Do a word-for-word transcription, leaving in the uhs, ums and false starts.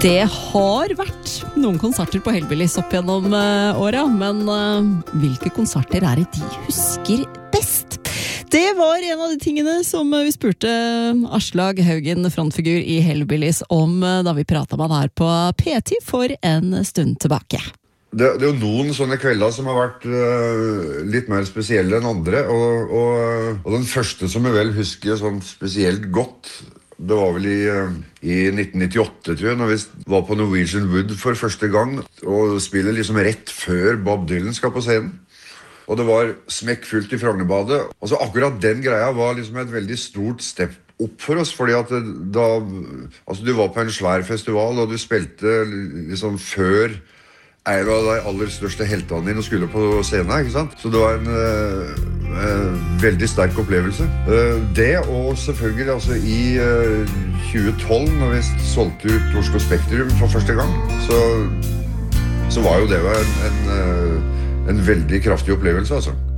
Det har vært noen konserter på Hellbillies opp gjennom uh, året, men uh, hvilke konserter er det de husker best? Det var en av de tingene som vi spurte Aslak Haugen, frontfigur i Hellbillies, om uh, da vi pratet med han her på P ti for en stund tilbake. Det, det er jo noen sånne kvelder som har vært uh, litt mer spesielle enn andre, og, og, og den første som jeg vel husker sånn spesielt godt, det var vel i, i nitten nittiåtte, tror jeg, når vi var på Norwegian Wood for første gang, og spiller liksom rett før Bob Dylan skal på scenen. Og det var smekkfullt i Frognerbadet. Og så akkurat den greia var liksom et veldig stort step opp for oss, fordi at da, altså du var på en svær festival, og du spilte liksom før en av de aller største heltene dine skulle på scenen, ikke sant? Så det var en uh, uh, veldig sterk opplevelse. Uh, det, og selvfølgelig altså i uh, tjue tolv, når vi solgte ut Oslo Spektrum for første gang, så, så var jo det en, en, uh, en veldig kraftig opplevelse, altså.